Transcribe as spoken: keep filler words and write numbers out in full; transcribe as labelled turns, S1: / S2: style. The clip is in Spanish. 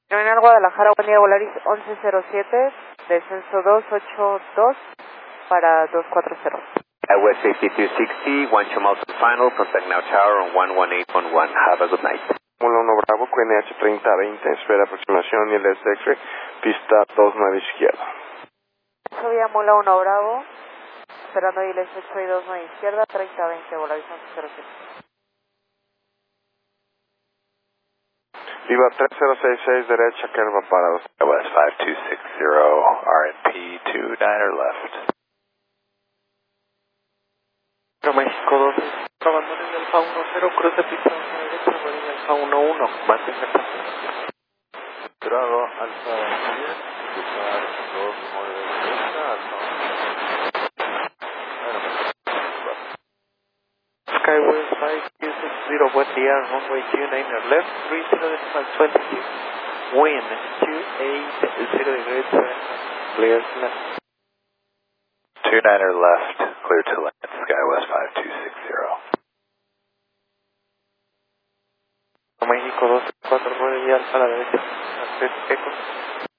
S1: Terminal Guadalajara, buen día, Volaris once cero siete, descenso doscientos ochenta y dos para doscientos cuarenta.
S2: At West fifty-two sixty, one Chamalto final, contact now tower on one one eight one one. Have a good night.
S3: Módulo uno Bravo, Q N H treinta veinte, espera aproximación y el S X-ray, pista dos nueve izquierda.
S1: Subía Mula uno Bravo, esperando I L S X-ray dos nueve izquierda, treinta veinte, Volaris once cero siete.
S3: Viva tres cero seis seis, derecha, curva parado.
S2: West five two six zero, R and P two niner left.
S4: México dos, abandonen el Alfa uno cero, cruce pista a la derecha, abandonen el Alfa uno uno, mantenga esta posición.
S5: Drago, Alfa diez, cruzar dos nueve derecha, Alfa uno.
S4: Skywest five two six zero, buen día, runway two niner left, three zero decimal twenty-six, wind two eight zero degrees, clear to land.
S2: two niner left, clear to land, Skywest five two six zero.
S4: México dos cuatro nueve, Alfa a la derecha, tres Eco.